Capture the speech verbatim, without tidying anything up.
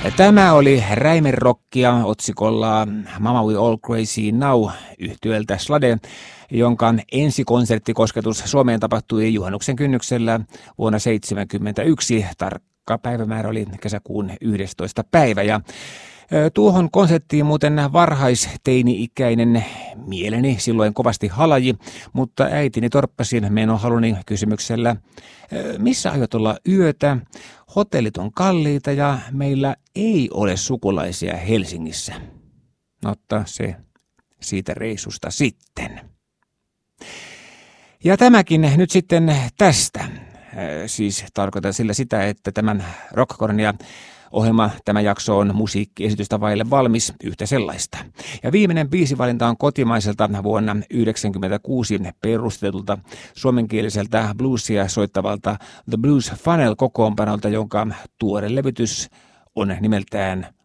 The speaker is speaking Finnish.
Tämä oli Räimen rockia otsikolla Mama We All Crazy Now yhtyeltä Slade, jonka ensikonserttikosketus Suomeen tapahtui juhannuksen kynnyksellä vuonna seitsemänkymmentäyksi. Tarkka päivämäärä oli kesäkuun yhdestoista päivä ja tuohon konserttiin muuten varhaisteini-ikäinen mieleni silloin kovasti halaji, mutta äitini torppasi menohaluni kysymyksellä, missä aiot olla yötä, hotellit on kalliita ja meillä ei ole sukulaisia Helsingissä. Mutta se siitä reissusta sitten. Ja tämäkin nyt sitten tästä. Siis tarkoitan sillä sitä, että tämän Rockkornia ohjelma, tämä jakso on musiikkiesitystä vaille valmis, yhtä sellaista. Ja viimeinen biisivalinta on kotimaiselta vuonna yhdeksänkymmentäkuusi perustetulta suomenkieliseltä bluesia soittavalta The Blues Funnel -kokoonpanolta, jonka tuore levytys on nimeltään